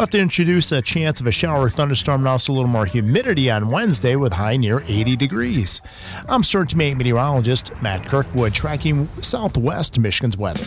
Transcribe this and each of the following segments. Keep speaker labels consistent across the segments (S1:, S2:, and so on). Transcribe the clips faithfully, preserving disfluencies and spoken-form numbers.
S1: About to introduce a chance of a shower or thunderstorm and also a little more humidity on Wednesday with high near eighty degrees. I'm Stern to Maine meteorologist Matt Kirkwood tracking southwest Michigan's weather.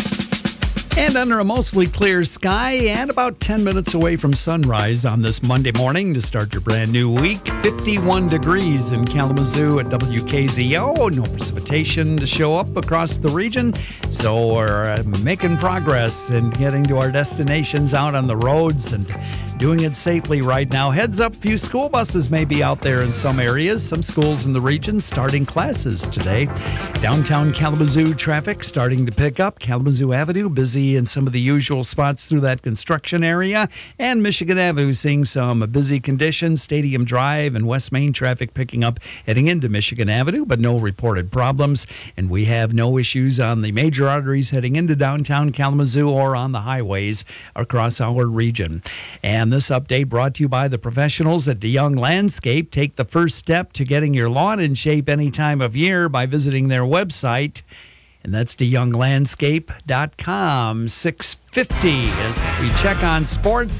S2: And under a mostly clear sky and about ten minutes away from sunrise on this Monday morning to start your brand new week. fifty-one degrees in Kalamazoo at W K Z O. No precipitation to show up across the region. So we're uh, making progress in getting to our destinations out on the roads and doing it safely right now. Heads up, few school buses may be out there in some areas. Some schools in the region starting classes today. Downtown Kalamazoo traffic starting to pick up. Kalamazoo Avenue busy in some of the usual spots through that construction area. And Michigan Avenue seeing some busy conditions. Stadium Drive and West Main traffic picking up heading into Michigan Avenue, but no reported problems. And we have no issues on the major arteries heading into downtown Kalamazoo or on the highways across our region. And this update brought to you by the professionals at DeYoung Landscape. Take the first step to getting your lawn in shape any time of year by visiting their website. And that's de young landscape dot com. six fifty as we check on sports.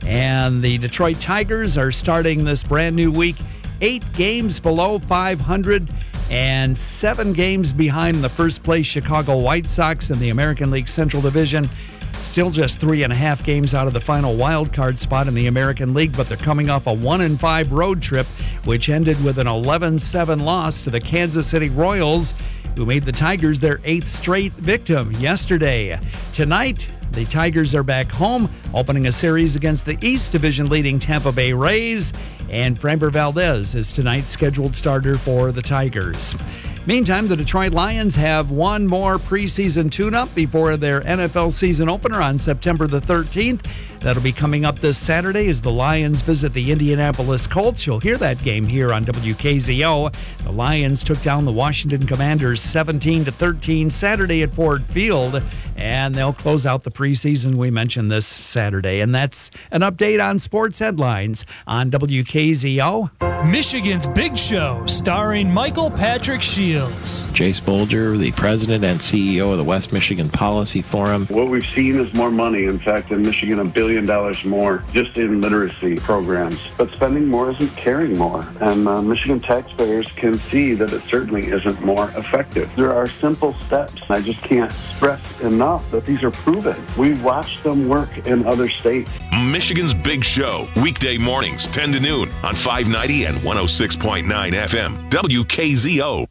S2: And the Detroit Tigers are starting this brand new week. Eight games below five hundred and seven games behind the first place Chicago White Sox in the American League Central Division. Still just three and a half games out of the final wild card spot in the American League, but they're coming off a one and five road trip, which ended with an eleven seven loss to the Kansas City Royals, who made the Tigers their eighth straight victim yesterday. Tonight, the Tigers are back home, opening a series against the East Division leading Tampa Bay Rays, and Framber Valdez is tonight's scheduled starter for the Tigers. Meantime, the Detroit Lions have one more preseason tune-up before their N F L season opener on September the thirteenth. That'll be coming up this Saturday as the Lions visit the Indianapolis Colts. You'll hear that game here on W K Z O. The Lions took down the Washington Commanders seventeen to thirteen Saturday at Ford Field, and they'll close out the preseason we mentioned this Saturday. And that's an update on sports headlines on W K Z O.
S3: Michigan's Big Show, starring Michael Patrick Shields.
S4: Jace Bolger, the president and C E O of the West Michigan Policy Forum.
S5: What we've seen is more money. In fact, in Michigan, a billion dollars more just in literacy programs. But spending more isn't caring more. And uh, Michigan taxpayers can see that it certainly isn't more effective. There are simple steps. I just can't stress enough that these are proven. We've watched them work in other states.
S6: Michigan's Big Show, weekday mornings, ten to noon on five ninety and one oh six point nine F M, W K Z O.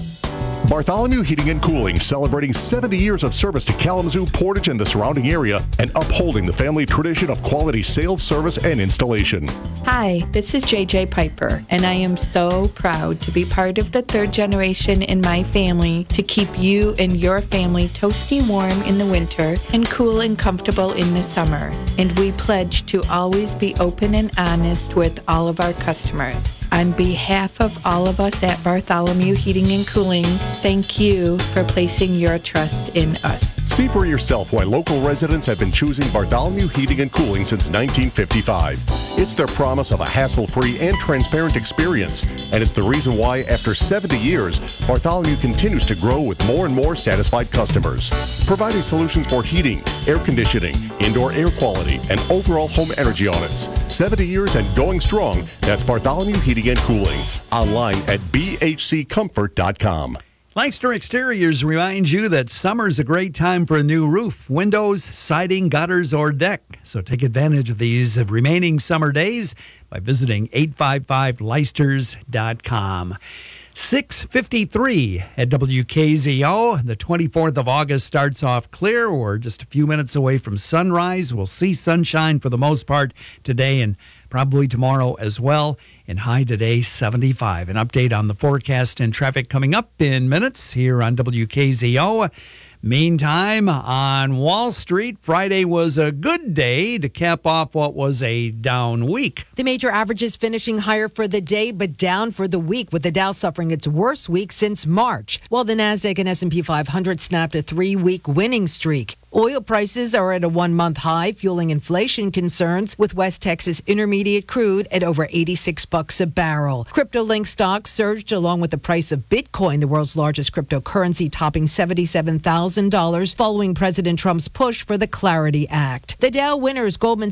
S7: Bartholomew Heating and Cooling, celebrating seventy years of service to Kalamazoo, Portage, and the surrounding area, and upholding the family tradition of quality sales, service, and installation.
S8: Hi, this is J J Piper, and I am so proud to be part of the third generation in my family to keep you and your family toasty warm in the winter and cool and comfortable in the summer. And we pledge to always be open and honest with all of our customers. On behalf of all of us at Bartholomew Heating and Cooling, thank you for placing your trust in us.
S7: See for yourself why local residents have been choosing Bartholomew Heating and Cooling since nineteen fifty-five. It's their promise of a hassle-free and transparent experience, and it's the reason why, after seventy years, Bartholomew continues to grow with more and more satisfied customers. Providing solutions for heating, air conditioning, indoor air quality, and overall home energy audits. seventy years and going strong. That's Bartholomew Heating and Cooling. Online at b h c comfort dot com.
S2: Leicester Exteriors reminds you that summer's a great time for a new roof, windows, siding, gutters, or deck. So take advantage of these remaining summer days by visiting eight five five leicesters dot com. six fifty-three at W K Z O. The twenty-fourth of August starts off clear. We're just a few minutes away from sunrise. We'll see sunshine for the most part today and probably tomorrow as well. And high today, seventy-five. An update on the forecast and traffic coming up in minutes here on W K Z O. Meantime, on Wall Street, Friday was a good day to cap off what was a down week.
S9: The major averages finishing higher for the day, but down for the week, with the Dow suffering its worst week since March, while the Nasdaq and S and P five hundred snapped a three-week winning streak. Oil prices are at a one-month high, fueling inflation concerns, with West Texas Intermediate crude at over eighty-six bucks a barrel. Crypto-linked stocks surged along with the price of Bitcoin, the world's largest cryptocurrency, topping seventy-seven thousand dollars following President Trump's push for the Clarity Act. The Dow winners, Goldman Sachs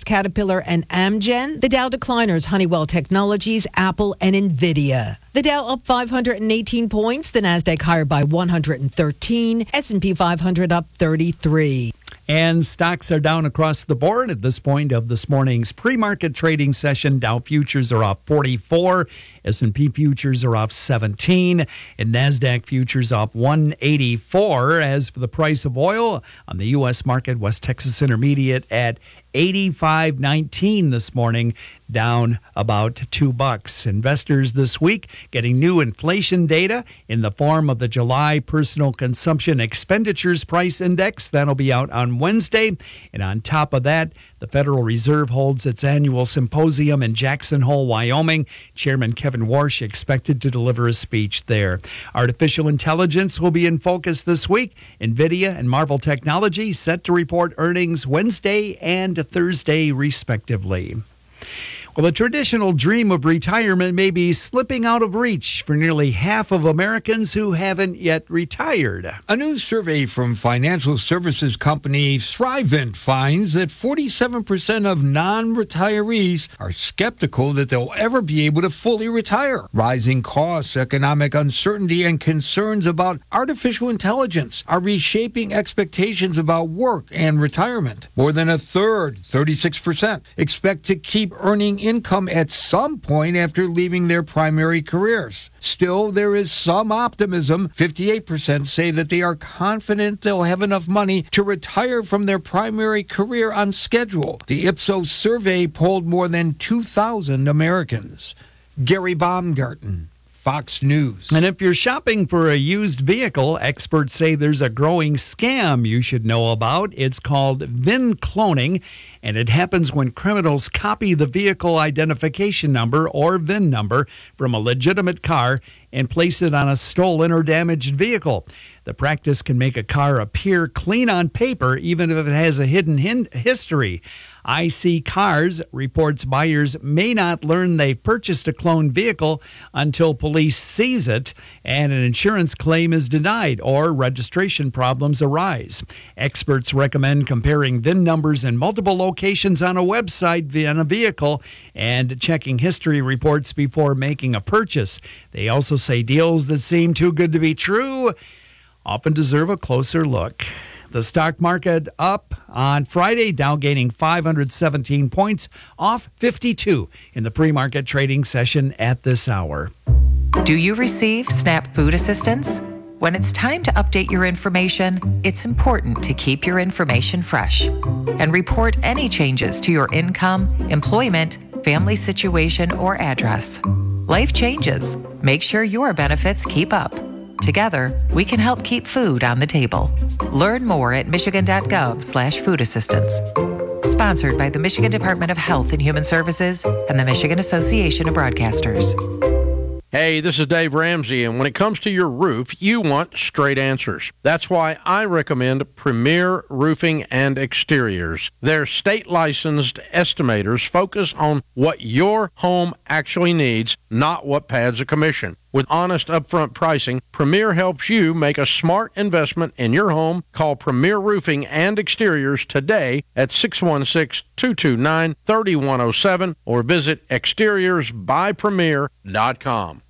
S9: Caterpillar, and Amgen. The Dow decliners, Honeywell Technologies, Apple, and NVIDIA. The Dow up five hundred eighteen points. The Nasdaq higher by one hundred thirteen. S and P five hundred up thirty-three.
S2: And stocks are down across the board at this point of this morning's pre-market trading session. Dow futures are off forty-four. S and P futures are off seventeen. And NASDAQ futures off one eighty-four. As for the price of oil on the U S market, West Texas Intermediate at eighty-five nineteen this morning, down about two bucks. Investors this week getting new inflation data in the form of the July Personal Consumption Expenditures Price Index. That'll be out on Wednesday. And on top of that, the Federal Reserve holds its annual symposium in Jackson Hole, Wyoming. Chairman Kevin Warsh expected to deliver a speech there. Artificial intelligence will be in focus this week. NVIDIA and Marvell Technology set to report earnings Wednesday and Thursday, respectively. Well, the traditional dream of retirement may be slipping out of reach for nearly half of Americans who haven't yet retired.
S10: A new survey from financial services company Thrivent finds that forty-seven percent of non-retirees are skeptical that they'll ever be able to fully retire. Rising costs, economic uncertainty, and concerns about artificial intelligence are reshaping expectations about work and retirement. More than a third, thirty-six percent, expect to keep earning income at some point after leaving their primary careers. Still, there is some optimism. fifty-eight percent say that they are confident they'll have enough money to retire from their primary career on schedule. The Ipsos survey polled more than two thousand Americans. Gary Baumgarten, Fox News.
S2: And if you're shopping for a used vehicle, experts say there's a growing scam you should know about. It's called V I N cloning, and it happens when criminals copy the vehicle identification number or V I N number from a legitimate car and place it on a stolen or damaged vehicle. The practice can make a car appear clean on paper, even if it has a hidden hin- history. I C Cars reports buyers may not learn they've purchased a cloned vehicle until police seize it and an insurance claim is denied or registration problems arise. Experts recommend comparing V I N numbers in multiple locations on a website on a vehicle and checking history reports before making a purchase. They also say deals that seem too good to be true often deserve a closer look. The stock market up on Friday, Dow gaining five hundred seventeen points, off fifty-two in the pre-market trading session at this hour.
S11: Do you receive SNAP food assistance? When it's time to update your information, it's important to keep your information fresh and report any changes to your income, employment, family situation, or address. Life changes. Make sure your benefits keep up. Together, we can help keep food on the table. Learn more at michigan.gov slash food assistance. Sponsored by the Michigan Department of Health and Human Services and the Michigan Association of Broadcasters.
S12: Hey, this is Dave Ramsey, and when it comes to your roof, you want straight answers. That's why I recommend Premier Roofing and Exteriors. Their state-licensed estimators focus on what your home actually needs, not what pads a commission. With honest upfront pricing, Premier helps you make a smart investment in your home. Call Premier Roofing and Exteriors today at six one six, two two nine, three one zero seven or visit exteriors by premier dot com.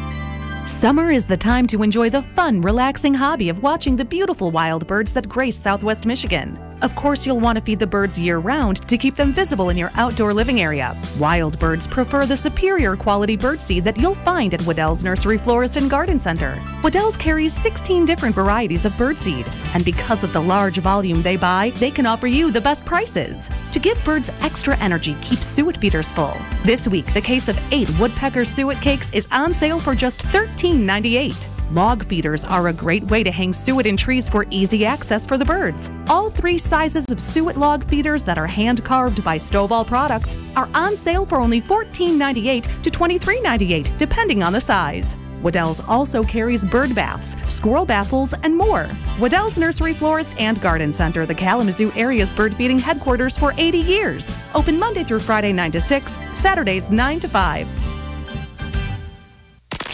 S13: Summer is the time to enjoy the fun, relaxing hobby of watching the beautiful wild birds that grace Southwest Michigan. Of course, you'll want to feed the birds year-round to keep them visible in your outdoor living area. Wild birds prefer the superior quality birdseed that you'll find at Waddell's Nursery Florist and Garden Center. Waddell's carries sixteen different varieties of birdseed, and because of the large volume they buy, they can offer you the best prices. To give birds extra energy, keep suet feeders full. This week, the case of eight woodpecker suet cakes is on sale for just thirteen ninety-eight. Log feeders are a great way to hang suet in trees for easy access for the birds. All three sizes of suet log feeders that are hand-carved by Stovall Products are on sale for only fourteen ninety-eight to twenty-three ninety-eight, depending on the size. Waddell's also carries bird baths, squirrel baffles, and more. Waddell's Nursery Florist and Garden Center, the Kalamazoo area's bird feeding headquarters for eighty years. Open Monday through Friday nine to six, Saturdays nine to five.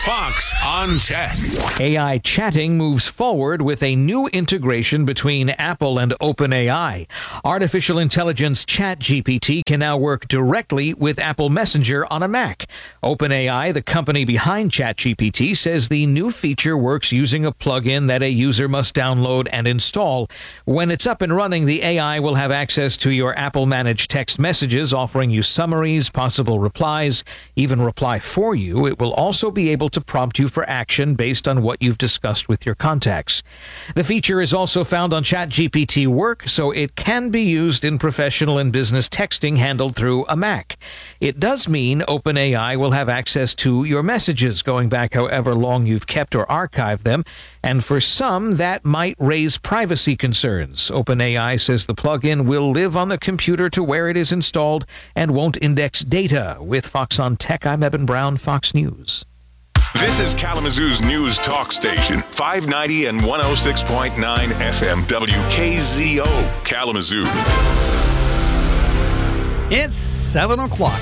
S6: Fox on Tech.
S14: A I chatting moves forward with a new integration between Apple and OpenAI. Artificial intelligence ChatGPT can now work directly with Apple Messenger on a Mac. OpenAI, the company behind ChatGPT, says the new feature works using a plugin that a user must download and install. When it's up and running, the A I will have access to your Apple-managed text messages, offering you summaries, possible replies, even reply for you. It will also be able to prompt you for action based on what you've discussed with your contacts. The feature is also found on ChatGPT Work, so it can be used in professional and business texting handled through a Mac. It does mean OpenAI will have access to your messages going back however long you've kept or archived them, and for some, that might raise privacy concerns. OpenAI says the plugin will live on the computer to where it is installed and won't index data. With Fox on Tech, I'm Eben Brown, Fox News.
S6: This is Kalamazoo's news talk station, five ninety and one oh six point nine F M W K Z O, Kalamazoo.
S2: It's seven o'clock.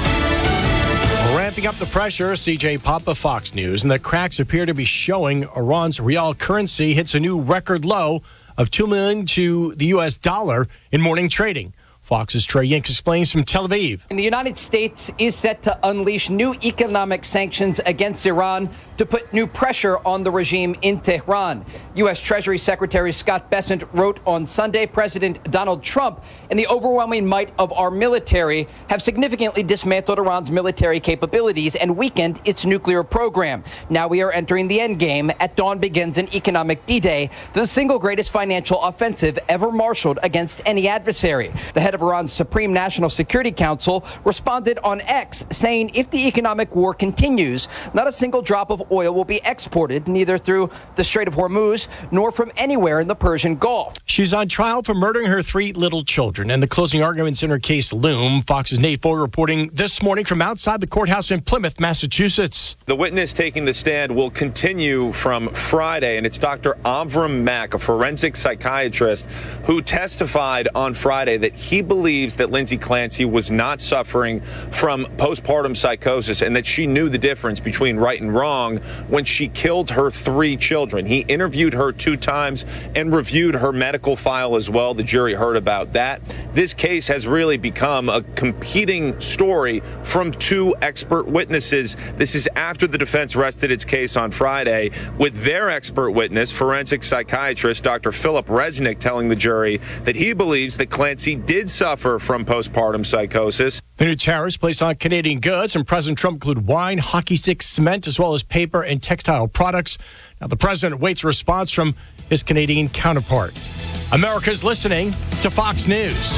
S1: Ramping up the pressure, C J Papa, Fox News, and the cracks appear to be showing. Iran's real currency hits a new record low of two million dollars to the U S dollar in morning trading. Fox's Trey Yink explains from Tel Aviv.
S15: And the United States is set to unleash new economic sanctions against Iran to put new pressure on the regime in Tehran. U S. Treasury Secretary Scott Bessent wrote on Sunday, President Donald Trump and the overwhelming might of our military have significantly dismantled Iran's military capabilities and weakened its nuclear program. Now we are entering the end game. At dawn begins an economic D-Day, the single greatest financial offensive ever marshaled against any adversary. The head of Iran's Supreme National Security Council responded on X, saying if the economic war continues, not a single drop of oil will be exported, neither through the Strait of Hormuz nor from anywhere in the Persian Gulf.
S1: She's on trial for murdering her three little children, and the closing arguments in her case loom. Fox's Nate Ford reporting this morning from outside the courthouse in Plymouth, Massachusetts.
S16: The witness taking the stand will continue from Friday, and it's Doctor Avram Mack, a forensic psychiatrist, who testified on Friday that he believes that Lindsay Clancy was not suffering from postpartum psychosis and that she knew the difference between right and wrong when she killed her three children. He interviewed her two times and reviewed her medical file as well. The jury heard about that. This case has really become a competing story from two expert witnesses. This is after the defense rested its case on Friday with their expert witness, forensic psychiatrist Doctor Philip Resnick, telling the jury that he believes that Clancy did suffer from postpartum psychosis.
S1: The new tariffs placed on Canadian goods and President Trump include wine, hockey sticks, cement, as well as paper and textile products. Now, the president awaits a response from his Canadian counterpart. America's listening to Fox News.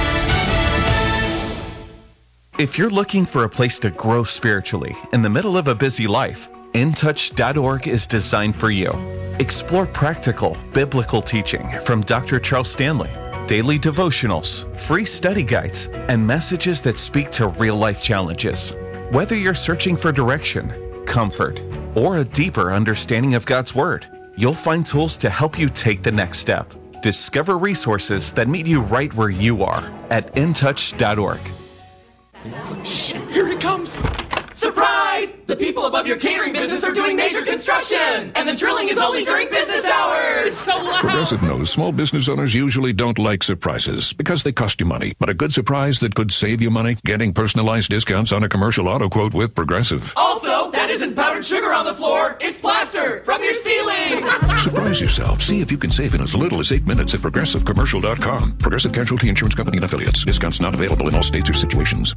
S17: If you're looking for a place to grow spiritually in the middle of a busy life, in touch dot org is designed for you. Explore practical, biblical teaching from Doctor Charles Stanley, daily devotionals, free study guides, and messages that speak to real-life challenges. Whether you're searching for direction, comfort, or a deeper understanding of God's Word, you'll find tools to help you take the next step. Discover resources that meet you right where you are at in touch dot org.
S18: Shh, here it comes. Surprise! The people above your catering business are doing major construction, and the drilling is only during business hours. It's so loud.
S19: Progressive knows small business owners usually don't like surprises because they cost you money. But a good surprise that could save you money? Getting personalized discounts on a commercial auto quote with Progressive.
S18: Also, that isn't powdered sugar on the floor. It's plaster from your ceiling.
S19: Surprise yourself. See if you can save in as little as eight minutes at progressive commercial dot com. Progressive Casualty Insurance Company and Affiliates. Discounts not available in all states or situations.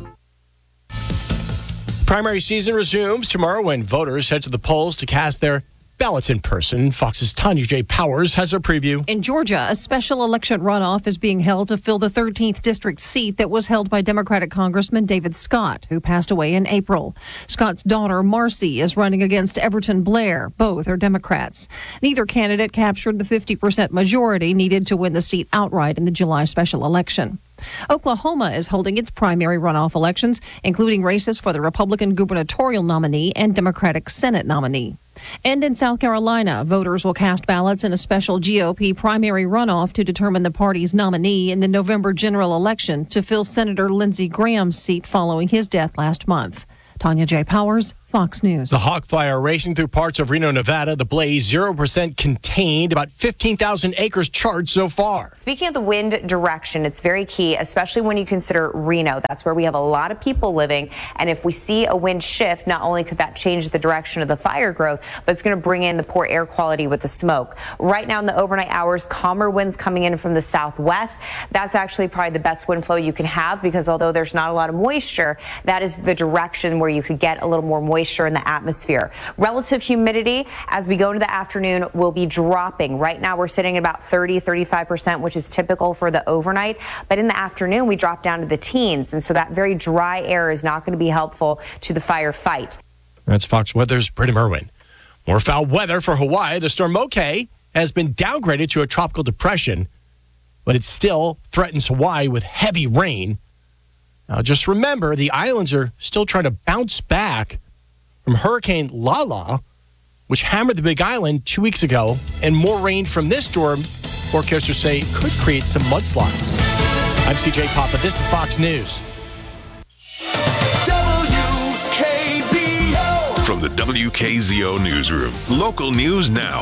S1: Primary season resumes tomorrow when voters head to the polls to cast their ballots in person. Fox's Tanya J. Powers has a preview.
S20: In Georgia, a special election runoff is being held to fill the thirteenth district seat that was held by Democratic Congressman David Scott, who passed away in April. Scott's daughter, Marcy, is running against Everton Blair. Both are Democrats. Neither candidate captured the fifty percent majority needed to win the seat outright in the July special election. Oklahoma is holding its primary runoff elections, including races for the Republican gubernatorial nominee and Democratic Senate nominee. And in South Carolina, voters will cast ballots in a special G O P primary runoff to determine the party's nominee in the November general election to fill Senator Lindsey Graham's seat following his death last month. Tanya J. Powers, Fox News.
S1: The Hawk Fire racing through parts of Reno, Nevada. The blaze, zero percent contained, about fifteen thousand acres charged so far.
S21: Speaking of the wind direction, it's very key, especially when you consider Reno. That's where we have a lot of people living. And if we see a wind shift, not only could that change the direction of the fire growth, but it's going to bring in the poor air quality with the smoke. Right now in the overnight hours, calmer winds coming in from the southwest. That's actually probably the best wind flow you can have, because although there's not a lot of moisture, that is the direction where you could get a little more moisture moisture in the atmosphere. Relative humidity as we go into the afternoon will be dropping. Right now we're sitting at about thirty, thirty-five percent, which is typical for the overnight. But in the afternoon we drop down to the teens. And so that very dry air is not going to be helpful to the fire fight.
S1: That's Fox Weather's Britta Merwin. More foul weather for Hawaii. The storm Moke has been downgraded to a tropical depression, but it still threatens Hawaii with heavy rain. Now just remember, the islands are still trying to bounce back from Hurricane Lala, which hammered the Big Island two weeks ago, and more rain from this storm, forecasters say, could create some mudslides. I'm C J Papa. This is Fox News.
S6: W K Z O. From the W K Z O newsroom, local news now.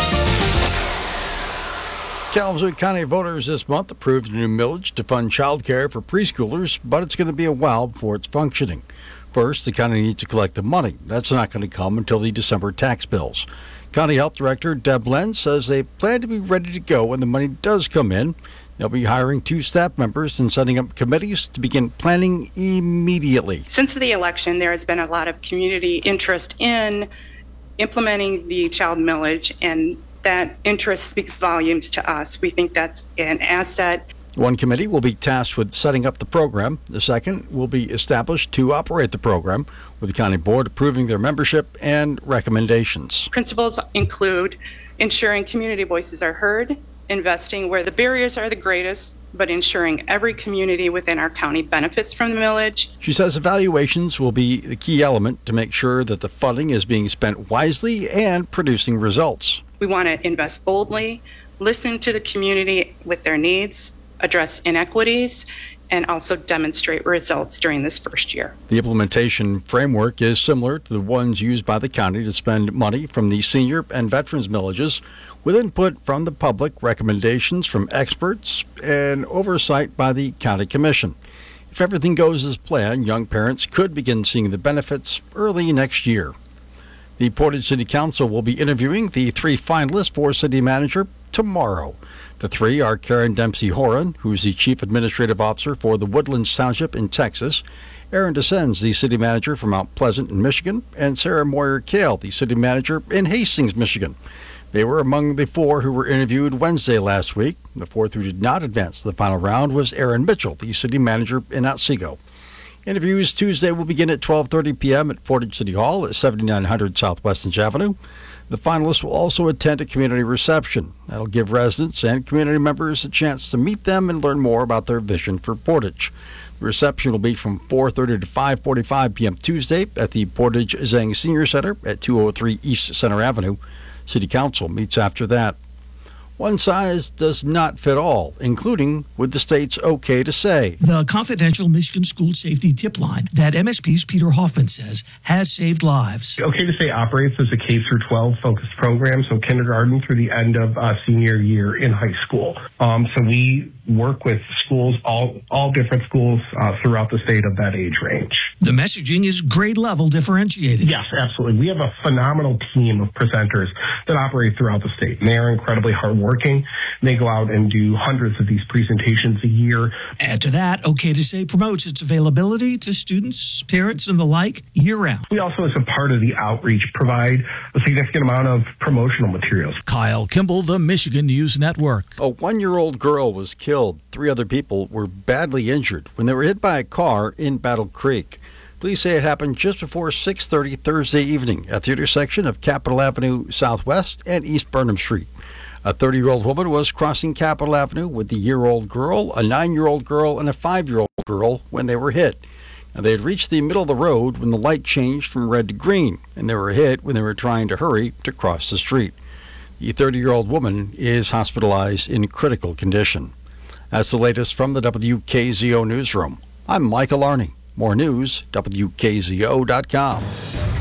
S22: Kalamazoo County voters this month approved a new millage to fund child care for preschoolers, but it's going to be a while before it's functioning. First, the county needs to collect the money. That's not going to come until the December tax bills. County Health Director Deb Lenz says they plan to be ready to go when the money does come in. They'll be hiring two staff members and setting up committees to begin planning immediately.
S23: Since the election, there has been a lot of community interest in implementing the child millage, and that interest speaks volumes to us. We think that's an asset.
S22: One committee will be tasked with setting up the program. The second will be established to operate the program, with the county board approving their membership and recommendations.
S23: Principles include ensuring community voices are heard, investing where the barriers are the greatest, but ensuring every community within our county benefits from the millage.
S22: She says evaluations will be the key element to make sure that the funding is being spent wisely and producing results.
S23: We want to invest boldly, listen to the community with their needs, address inequities, and also demonstrate results during this first year.
S22: The implementation framework is similar to the ones used by the county to spend money from the senior and veterans millages, with input from the public, recommendations from experts, and oversight by the county commission. If everything goes as planned, young parents could begin seeing the benefits early next year. The Portage City Council will be interviewing the three finalists for city manager tomorrow. The three are Karen Dempsey Horan, who's the Chief Administrative Officer for the Woodlands Township in Texas, Aaron DeSenz, the City Manager for Mount Pleasant in Michigan, and Sarah Moyer-Kale, the City Manager in Hastings, Michigan. They were among the four who were interviewed Wednesday last week. The fourth who did not advance to the final round was Aaron Mitchell, the City Manager in Otsego. Interviews Tuesday will begin at twelve thirty p.m. at Portage City Hall at seventy-nine hundred South Western Avenue. The finalists will also attend a community reception. That'll give residents and community members a chance to meet them and learn more about their vision for Portage. The reception will be from four thirty to five forty-five p.m. Tuesday at the Portage Zhang Senior Center at two oh three East Center Avenue. City Council meets after that. One size does not fit all, including with the state's okay to say.
S24: The confidential Michigan School Safety Tip Line that M S P's Peter Hoffman says has saved lives.
S25: Okay to Say operates as a K through twelve focused program, so kindergarten through the end of uh, senior year in high school. Um, so we work with schools, all all different schools uh, throughout the state of that age range.
S24: The messaging is grade level differentiated.
S25: Yes, absolutely. We have a phenomenal team of presenters that operate throughout the state, and they are incredibly hardworking. They go out and do hundreds of these presentations a year.
S24: Add to that, OK to Say promotes its availability to students, parents, and the like year-round.
S25: We also, as a part of the outreach, provide a significant amount of promotional materials.
S24: Kyle Kimball, the Michigan News Network.
S22: A one-year-old girl was killed. Three other people were badly injured when they were hit by a car in Battle Creek. Police say it happened just before six thirty Thursday evening at the intersection of Capitol Avenue Southwest and East Burnham Street. A thirty-year-old woman was crossing Capitol Avenue with a year-old girl, a nine-year-old girl, and a five-year-old girl when they were hit. Now, they had reached the middle of the road when the light changed from red to green, and they were hit when they were trying to hurry to cross the street. The thirty-year-old woman is hospitalized in critical condition. That's the latest from the W K Z O newsroom. I'm Michael Arney. More news, W K Z O dot com.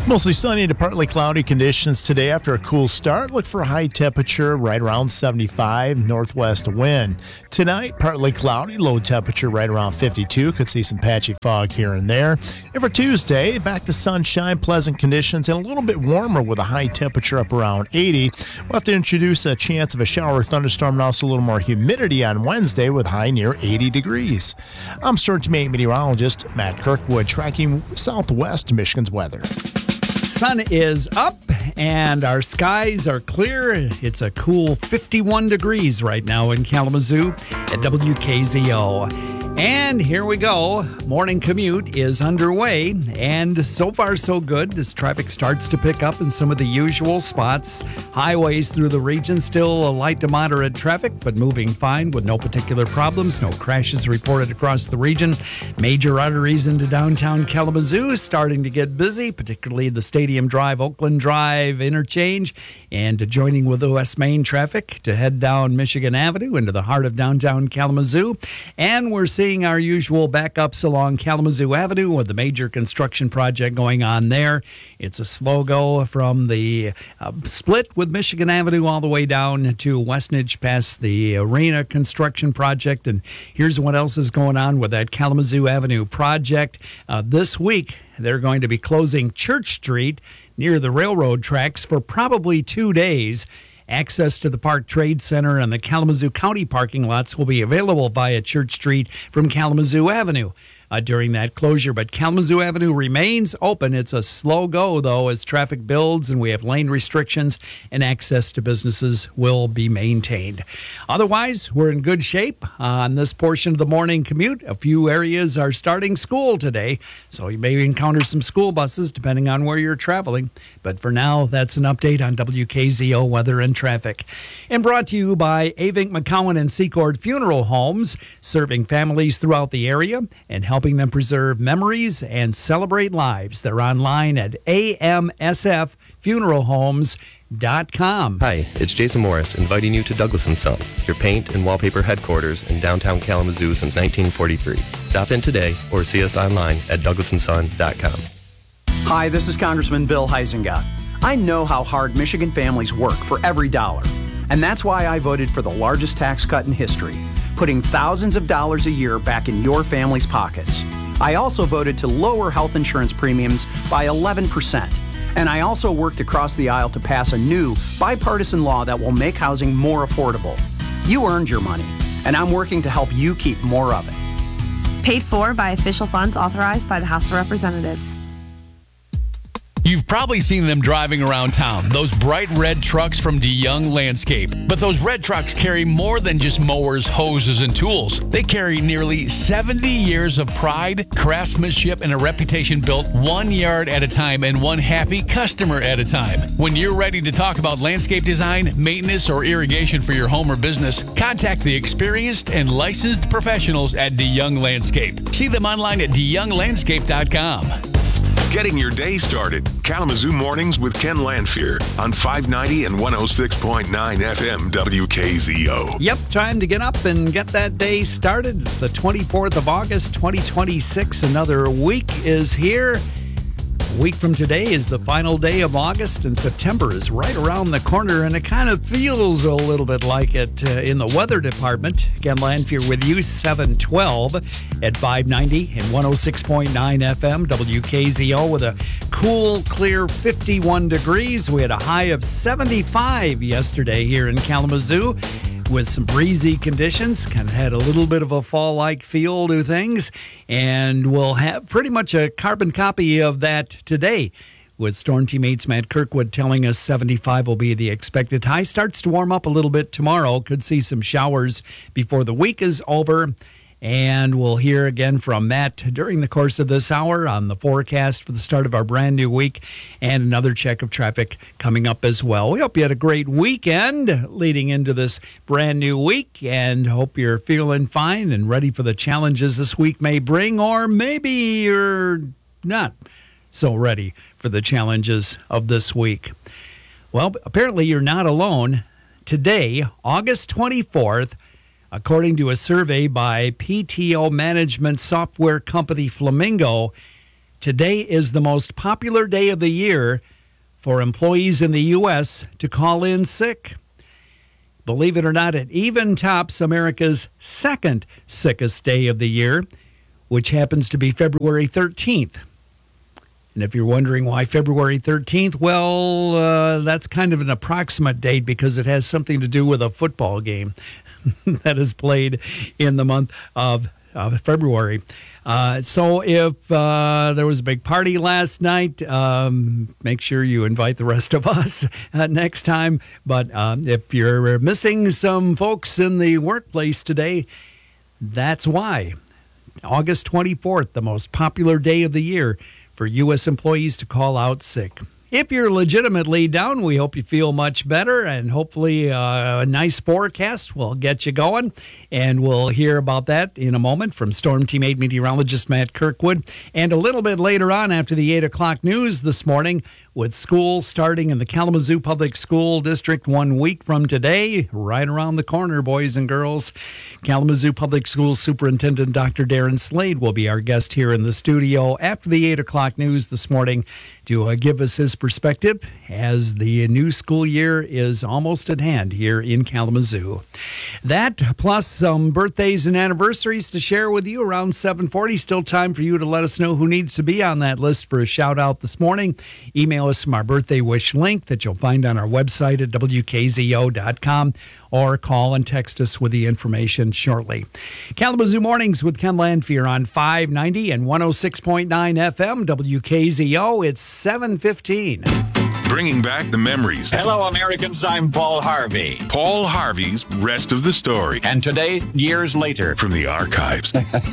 S3: Mostly sunny to partly cloudy conditions today after a cool start. Look for a high temperature right around seventy-five, northwest wind. Tonight, partly cloudy, low temperature right around fifty-two. Could see some patchy fog here and there. And for Tuesday, back to sunshine, pleasant conditions, and a little bit warmer with a high temperature up around eighty. We'll have to introduce a chance of a shower or thunderstorm and also a little more humidity on Wednesday with high near eighty degrees. I'm Storm Team eight meteorologist Matt Kirkwood, tracking southwest Michigan's weather.
S2: Sun is up and our skies are clear. It's a cool fifty-one degrees right now in Kalamazoo at W K Z O. And here we go. Morning commute is underway, and so far so good as traffic starts to pick up in some of the usual spots. Highways through the region still a light to moderate traffic, but moving fine with no particular problems. No crashes reported across the region. Major arteries into downtown Kalamazoo starting to get busy, particularly the Stadium Drive, Oakland Drive interchange, and adjoining with the West Main traffic to head down Michigan Avenue into the heart of downtown Kalamazoo. And we're seeing our usual backups along Kalamazoo Avenue with the major construction project going on there. It's a slow go from the uh, split with Michigan Avenue all the way down to Westnedge past the arena construction project. And here's what else is going on with that Kalamazoo Avenue project. Uh, this week, they're going to be closing Church Street near the railroad tracks for probably two days. Access to the Park Trade Center and the Kalamazoo County parking lots will be available via Church Street from Kalamazoo Avenue uh, during that closure. But Kalamazoo Avenue remains open. It's a slow go, though, as traffic builds and we have lane restrictions, and access to businesses will be maintained. Otherwise, we're in good shape on this portion of the morning commute. A few areas are starting school today, so you may encounter some school buses depending on where you're traveling. But for now, that's an update on W K Z O weather and traffic. And brought to you by Avink McCowan and Secord Funeral Homes, serving families throughout the area and helping them preserve memories and celebrate lives. They're online at A M S F funeral homes dot com.
S4: Hi, it's Jason Morris inviting you to Douglas and Son, your paint and wallpaper headquarters in downtown Kalamazoo since nineteen forty-three. Stop in today or see us online at douglas and son dot com.
S5: Hi, this is Congressman Bill Huizenga. I know how hard Michigan families work for every dollar, and that's why I voted for the largest tax cut in history, putting thousands of dollars a year back in your family's pockets. I also voted to lower health insurance premiums by eleven percent, and I also worked across the aisle to pass a new bipartisan law that will make housing more affordable. You earned your money, and I'm working to help you keep more of it.
S7: Paid for by official funds authorized by the House of Representatives.
S8: You've probably seen them driving around town, those bright red trucks from DeYoung Landscape. But those red trucks carry more than just mowers, hoses, and tools. They carry nearly seventy years of pride, craftsmanship, and a reputation built one yard at a time and one happy customer at a time. When you're ready to talk about landscape design, maintenance, or irrigation for your home or business, contact the experienced and licensed professionals at DeYoung Landscape. See them online at de young landscape dot com.
S6: Getting your day started. Kalamazoo Mornings with Ken Lanfear on five ninety and one oh six point nine F M W K Z O.
S2: Yep, time to get up and get that day started. It's the twenty-fourth of August, twenty twenty-six. Another week is here. A week from today is the final day of August, and September is right around the corner, and it kind of feels a little bit like it uh, in the weather department. Ken Lanfear with you, seven twelve at five ninety and one oh six point nine F M W K Z O with a cool, clear fifty-one degrees. We had a high of seventy-five yesterday here in Kalamazoo, with some breezy conditions. Kind of had a little bit of a fall-like feel to things, and we'll have pretty much a carbon copy of that today, with Storm Teammates Matt Kirkwood telling us seventy-five will be the expected high. Starts to warm up a little bit tomorrow. Could see some showers before the week is over. And we'll hear again from Matt during the course of this hour on the forecast for the start of our brand new week, and another check of traffic coming up as well. We hope you had a great weekend leading into this brand new week, and hope you're feeling fine and ready for the challenges this week may bring, or maybe you're not so ready for the challenges of this week. Well, apparently you're not alone. Today, August twenty-fourth, according to a survey by P T O management software company Flamingo, Today is the most popular day of the year for employees in the U S to call in sick. Believe it or not, it even tops America's second sickest day of the year, which happens to be February thirteenth. And if you're wondering why February thirteenth, well, uh, that's kind of an approximate date because it has something to do with a football game that is played in the month of, of February. Uh, so if uh, there was a big party last night, um, make sure you invite the rest of us uh, next time. But um, if you're missing some folks in the workplace today, that's why. August twenty-fourth, the most popular day of the year for U S employees to call out sick. If you're legitimately down, we hope you feel much better, and hopefully uh, a nice forecast will get you going. And we'll hear about that in a moment from Storm Team eight meteorologist Matt Kirkwood. And a little bit later on after the eight o'clock news this morning, with school starting in the Kalamazoo Public School District one week from today, right around the corner, boys and girls. Kalamazoo Public Schools Superintendent Doctor Darren Slade will be our guest here in the studio after the eight o'clock news this morning to uh, give us his perspective as the new school year is almost at hand here in Kalamazoo. That, plus some birthdays and anniversaries to share with you around seven forty. Still time for you to let us know who needs to be on that list for a shout-out this morning. Email us from our birthday wish link that you'll find on our website at W K Z O dot com, or call and text us with the information shortly. Kalamazoo Mornings with Ken Lanfear on five ninety and one oh six point nine F M W K Z O. It's seven fifteen.
S6: Bringing back the memories.
S9: Hello, Americans. I'm Paul Harvey.
S6: Paul Harvey's Rest of the Story.
S9: And today, years later.
S6: From the archives.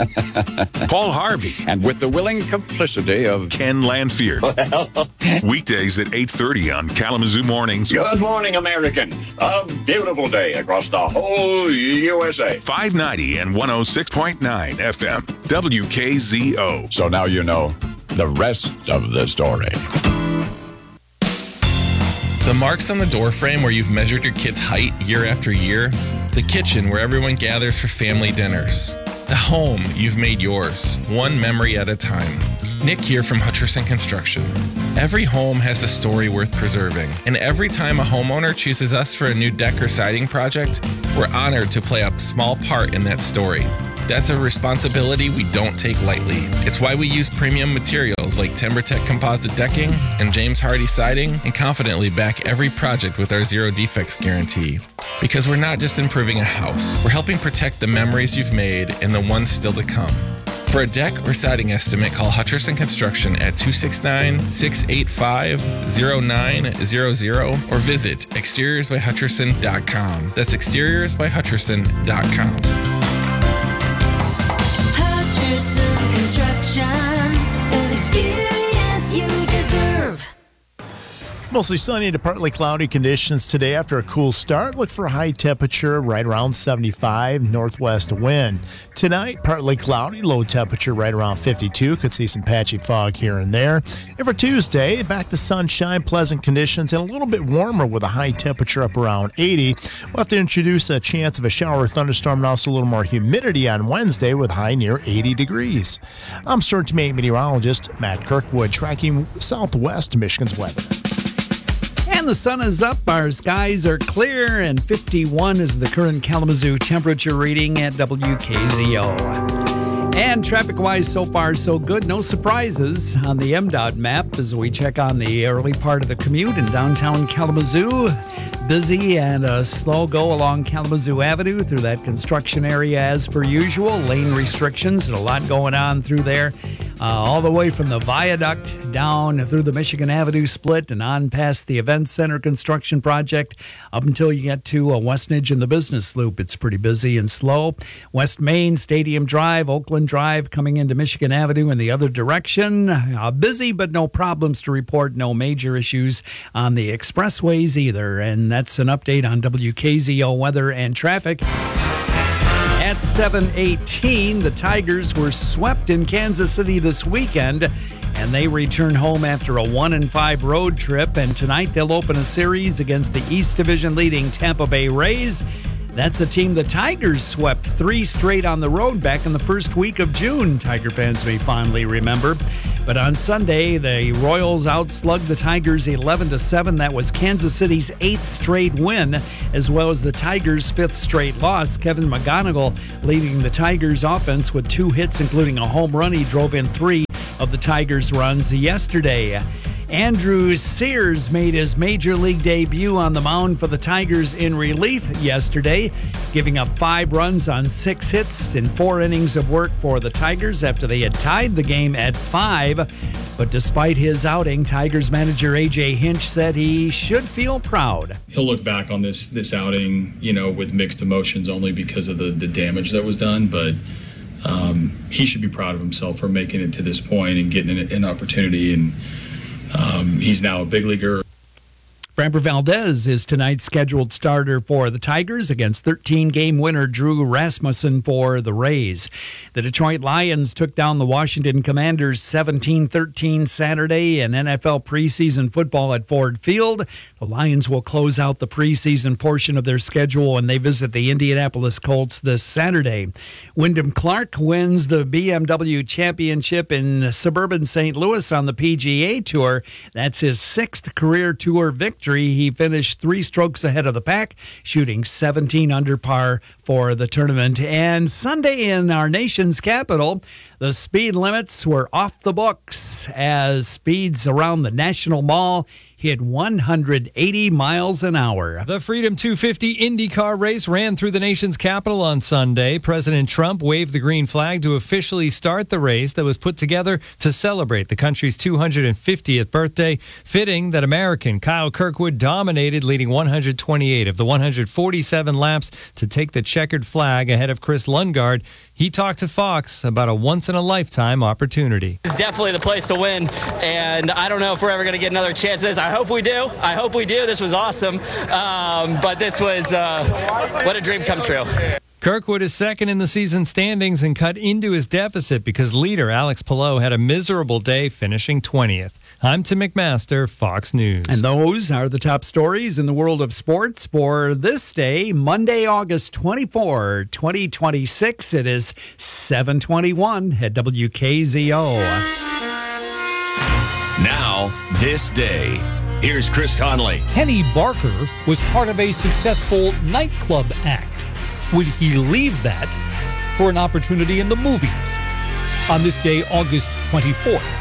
S6: Paul Harvey.
S9: And with the willing complicity of
S6: Ken Lanfear. Weekdays at eight thirty on Kalamazoo Mornings.
S9: Good morning, American. A beautiful day across the whole U S A.
S6: five ninety and one oh six point nine F M. W K Z O.
S9: So now you know the rest of the story.
S10: The marks on the door frame where you've measured your kid's height year after year. The kitchen where everyone gathers for family dinners. The home you've made yours, one memory at a time. Nick here from Hutcherson Construction. Every home has a story worth preserving, and every time a homeowner chooses us for a new deck or siding project, we're honored to play a small part in that story. That's a responsibility we don't take lightly. It's why we use premium materials like TimberTech composite decking and James Hardie siding, and confidently back every project with our zero defects guarantee. Because we're not just improving a house, we're helping protect the memories you've made and the ones still to come. For a deck or siding estimate, call Hutcherson Construction at two six nine, six eight five, zero nine zero zero or visit exteriors by hutcherson dot com. That's exteriors by hutcherson dot com.
S11: Hutcherson Construction, an experience you deserve.
S3: Mostly sunny to partly cloudy conditions today after a cool start. Look for a high temperature right around seventy-five, northwest wind. Tonight, partly cloudy, low temperature right around fifty-two. Could see some patchy fog here and there. And for Tuesday, back to sunshine, pleasant conditions, and a little bit warmer with a high temperature up around eighty. We'll have to introduce a chance of a shower or thunderstorm and also a little more humidity on Wednesday with high near eighty degrees. I'm Storm Team eight meteorologist Matt Kirkwood, tracking southwest Michigan's weather.
S2: And the sun is up, our skies are clear, and fifty-one is the current Kalamazoo temperature reading at W K Z O. And traffic-wise, so far, so good. No surprises on the M DOT map as we check on the early part of the commute in downtown Kalamazoo. Busy and a slow go along Kalamazoo Avenue through that construction area as per usual. Lane restrictions and a lot going on through there. Uh, all the way from the viaduct down through the Michigan Avenue split and on past the Event Center construction project up until you get to uh, Westnedge and the Business Loop. It's pretty busy and slow. West Main, Stadium Drive, Oakland Drive coming into Michigan Avenue in the other direction. Uh, busy, but no problems to report. No major issues on the expressways either. And that's an update on W K Z O weather and traffic. At seven eighteen, the Tigers were swept in Kansas City this weekend, and they return home after a one and five road trip. And tonight they'll open a series against the East Division leading Tampa Bay Rays. That's a team the Tigers swept three straight on the road back in the first week of June, Tiger fans may fondly remember. But on Sunday, the Royals outslugged the Tigers eleven to seven. That was Kansas City's eighth straight win, as well as the Tigers' fifth straight loss. Kevin McGonigal leading the Tigers offense with two hits, including a home run. He drove in three of the Tigers' runs yesterday. Andrew Sears made his major league debut on the mound for the Tigers in relief yesterday, giving up five runs on six hits in four innings of work for the Tigers after they had tied the game at five. But despite his outing, Tigers manager A J Hinch said he should feel proud.
S12: He'll look back on this this outing, you know, with mixed emotions only because of the, the damage that was done, but um, he should be proud of himself for making it to this point and getting an, an opportunity, and Um, he's now a big leaguer.
S2: Framber Valdez is tonight's scheduled starter for the Tigers against thirteen-game winner Drew Rasmussen for the Rays. The Detroit Lions took down the Washington Commanders seventeen thirteen Saturday in N F L preseason football at Ford Field. The Lions will close out the preseason portion of their schedule when they visit the Indianapolis Colts this Saturday. Wyndham Clark wins the B M W Championship in suburban Saint Louis on the P G A Tour. That's his sixth career tour victory. He finished three strokes ahead of the pack, shooting seventeen under par for the tournament. And Sunday in our nation's capital, the speed limits were off the books as speeds around the National Mall hit one hundred eighty miles an hour.
S13: The Freedom two fifty IndyCar race ran through the nation's capital on Sunday. President Trump waved the green flag to officially start the race that was put together to celebrate the country's two hundred fiftieth birthday. Fitting that American Kyle Kirkwood dominated, leading one hundred twenty-eight of the one hundred forty-seven laps to take the checkered flag ahead of Chris Lundgaard. He talked to Fox about a once-in-a-lifetime opportunity.
S14: It's definitely the place to win, and I don't know if we're ever going to get another chance at this. I hope we do. I hope we do. This was awesome, um, but this was, uh, what a dream come true.
S13: Kirkwood is second in the season standings and cut into his deficit because leader Alex Palou had a miserable day, finishing twentieth. I'm Tim McMaster, Fox News.
S2: And those are the top stories in the world of sports for this day, Monday, August twenty-fourth, twenty twenty-six. It is seven twenty-one at W K Z O.
S15: Now, this day. Here's Chris Conley.
S16: Kenny Barker was part of a successful nightclub act. Would he leave that for an opportunity in the movies? On this day, August twenty-fourth.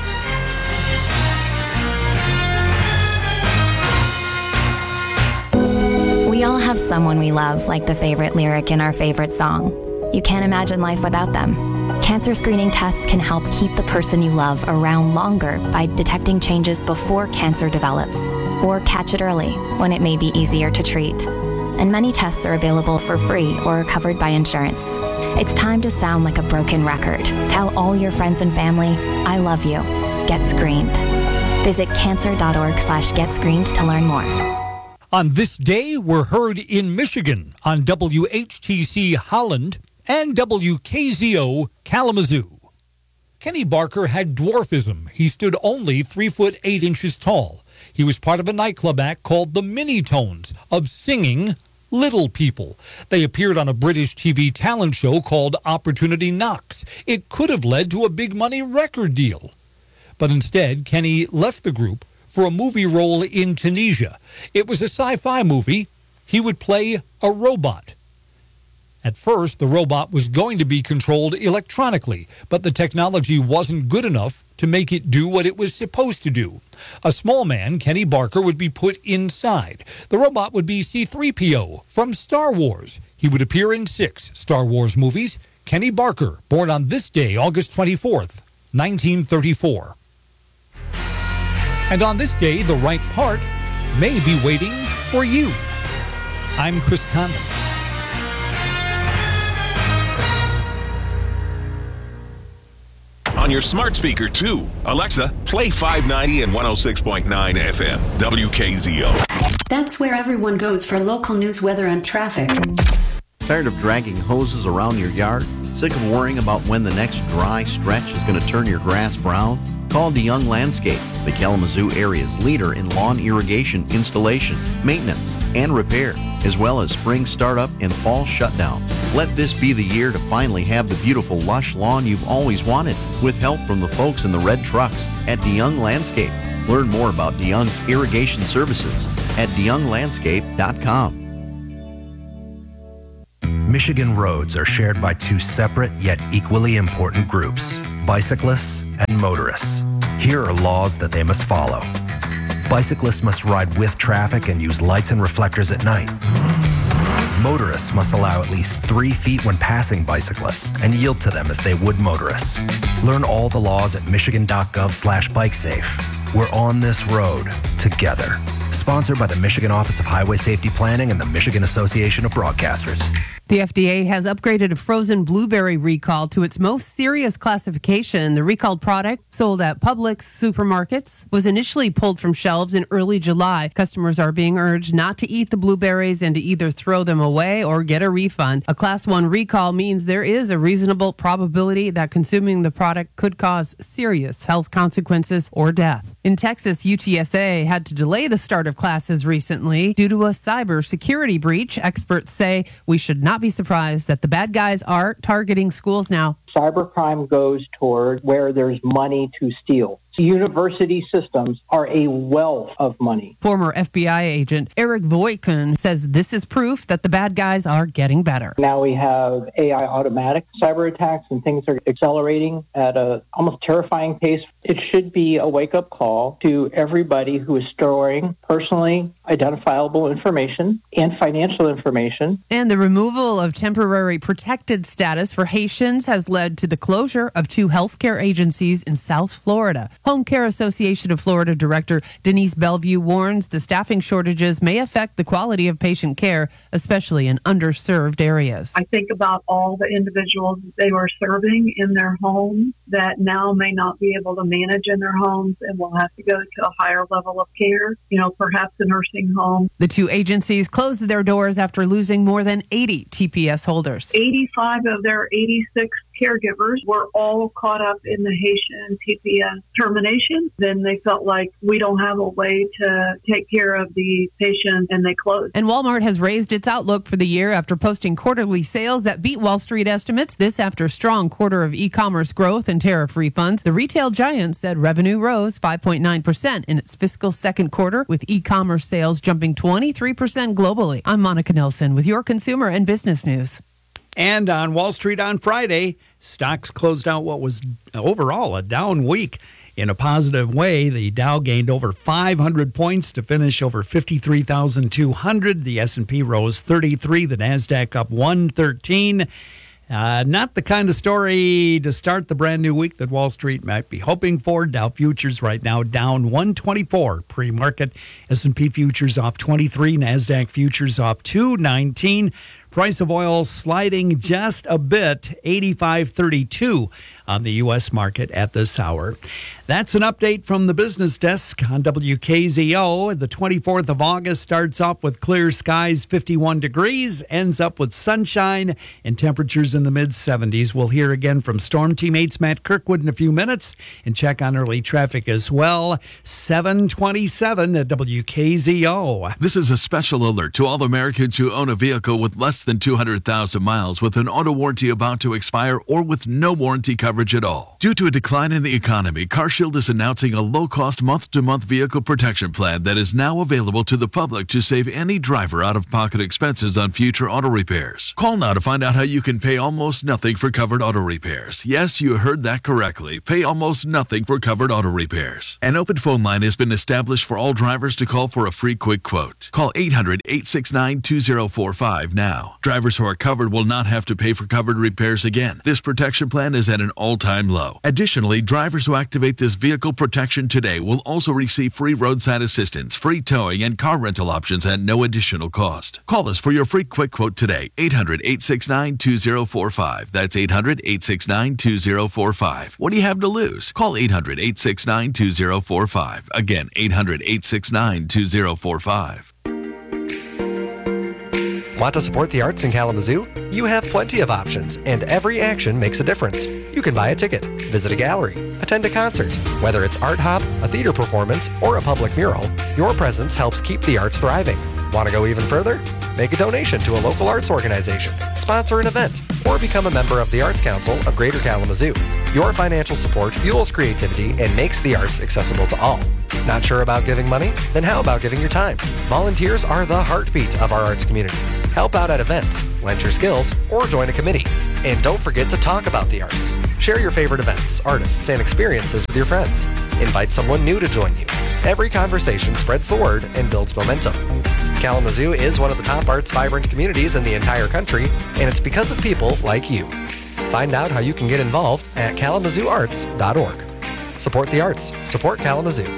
S26: We all have someone we love, like the favorite lyric in our favorite song. You can't imagine life without them. Cancer screening tests can help keep the person you love around longer by detecting changes before cancer develops, or catch it early when it may be easier to treat. And many tests are available for free or are covered by insurance. It's time to sound like a broken record. Tell all your friends and family, I love you. Get screened. Visit cancer.org slash get screened to learn more.
S16: On this day, we're heard in Michigan on W H T C Holland and W K Z O Kalamazoo. Kenny Barker had dwarfism. He stood only three foot eight inches tall. He was part of a nightclub act called the Minitones of singing little people. They appeared on a British T V talent show called Opportunity Knocks. It could have led to a big money record deal. But instead, Kenny left the group for a movie role in Tunisia. It was a sci-fi movie. He would play a robot. At first, the robot was going to be controlled electronically, but the technology wasn't good enough to make it do what it was supposed to do. A small man, Kenny Barker, would be put inside. The robot would be C three P O from Star Wars. He would appear in six Star Wars movies. Kenny Barker, born on this day, August twenty-fourth, nineteen thirty-four. And on this day, the right part may be waiting for you. I'm Chris Conley.
S6: On your smart speaker, too. Alexa, play five ninety and one oh six point nine F M, W K Z O.
S27: That's where everyone goes for local news, weather, and traffic.
S28: Tired of dragging hoses around your yard? Sick of worrying about when the next dry stretch is going to turn your grass brown? Call DeYoung Landscape, the Kalamazoo area's leader in lawn irrigation installation, maintenance, and repair, as well as spring startup and fall shutdown. Let this be the year to finally have the beautiful lush lawn you've always wanted, with help from the folks in the red trucks at DeYoung Landscape. Learn more about DeYoung's irrigation services at de young landscape dot com.
S1: Michigan roads are shared by two separate yet equally important groups, bicyclists and motorists. Here are laws that they must follow. Bicyclists must ride with traffic and use lights and reflectors at night. Motorists must allow at least three feet when passing bicyclists and yield to them as they would motorists. Learn all the laws at michigan.gov slash bikesafe. We're on this road together. Sponsored by the Michigan Office of Highway Safety Planning and the Michigan Association of Broadcasters.
S17: The F D A has upgraded a frozen blueberry recall to its most serious classification. The recalled product, sold at Publix supermarkets, was initially pulled from shelves in early July. Customers are being urged not to eat the blueberries and to either throw them away or get a refund. A Class one recall means there is a reasonable probability that consuming the product could cause serious health consequences or death. In Texas, U T S A had to delay the start of classes recently due to a cybersecurity breach. Experts say we should not be surprised that the bad guys are targeting schools now.
S18: Cybercrime goes toward where there's money to steal. University systems are a wealth of money.
S17: Former F B I agent Eric Voitkun says this is proof that the bad guys are getting better.
S18: Now we have A I automatic cyber attacks, and things are accelerating at a almost terrifying pace. It should be a wake-up call to everybody who is storing personally identifiable information and financial information.
S17: And the removal of temporary protected status for Haitians has led to the closure of two healthcare agencies in South Florida. Home Care Association of Florida Director Denise Bellevue warns the staffing shortages may affect the quality of patient care, especially in underserved areas.
S19: I think about all the individuals they were serving in their homes that now may not be able to manage in their homes and will have to go to a higher level of care, you know, perhaps a nursing home.
S17: The two agencies closed their doors after losing more than eighty T P S holders.
S19: eighty-five of their eighty-six caregivers were all caught up in the Haitian T P S termination. Then they felt like we don't have a way to take care of the patient, and they closed.
S17: And Walmart has raised its outlook for the year after posting quarterly sales that beat Wall Street estimates. This after a strong quarter of e-commerce growth and tariff refunds. The retail giant said revenue rose five point nine percent in its fiscal second quarter, with e-commerce sales jumping twenty-three percent globally. I'm Monica Nelson with your consumer and business news.
S2: And on Wall Street on Friday, stocks closed out what was overall a down week. In a positive way, the Dow gained over five hundred points to finish over fifty-three thousand two hundred. The S and P rose thirty-three, the NASDAQ up one thirteen. Uh, not the kind of story to start the brand new week that Wall Street might be hoping for. Dow futures right now down one twenty-four pre-market. S and P futures off twenty-three. NASDAQ futures off two nineteen. Price of oil sliding just a bit, eighty-five thirty-two on the U S market at this hour. That's an update from the business desk on W K Z O. The twenty-fourth of August starts off with clear skies, fifty-one degrees, ends up with sunshine and temperatures in the mid seventies. We'll hear again from Storm Teammates Matt Kirkwood in a few minutes and check on early traffic as well. seven twenty-seven at W K Z O.
S20: This is a special alert to all Americans who own a vehicle with less than two hundred thousand miles with an auto warranty about to expire or with no warranty coverage at all. Due to a decline in the economy, CarShield is announcing a low-cost month-to-month vehicle protection plan that is now available to the public to save any driver out-of-pocket expenses on future auto repairs. Call now to find out how you can pay almost nothing for covered auto repairs. Yes, you heard that correctly. Pay almost nothing for covered auto repairs. An open phone line has been established for all drivers to call for a free quick quote. Call eight hundred, eight six nine, two zero four five now. Drivers who are covered will not have to pay for covered repairs again. This protection plan is at an all-time low. Additionally, drivers who activate this vehicle protection today will also receive free roadside assistance, free towing, and car rental options at no additional cost. Call us for your free quick quote today. eight hundred, eight six nine, two zero four five. That's eight hundred, eight six nine, two zero four five. What do you have to lose? Call eight hundred, eight six nine, two zero four five. Again, eight hundred, eight six nine, two zero four five.
S21: Want to support the arts in Kalamazoo? You have plenty of options, and every action makes a difference. You can buy a ticket, visit a gallery, attend a concert. Whether it's art hop, a theater performance, or a public mural, your presence helps keep the arts thriving. Want to go even further? make a donation to a local arts organization, sponsor an event, or become a member of the Arts Council of Greater Kalamazoo. Your financial support fuels creativity and makes the arts accessible to all. Not sure about giving money? Then how about giving your time? Volunteers are the heartbeat of our arts community. Help out at events, lend your skills, or join a committee. And don't forget to talk about the arts. Share your favorite events, artists, and experiences with your friends. Invite someone new to join you. Every conversation spreads the word and builds momentum. Kalamazoo is one of the top arts vibrant communities in the entire country, and it's because of people like you. Find out how you can get involved at kalamazoo arts dot org. Support the arts. Support Kalamazoo.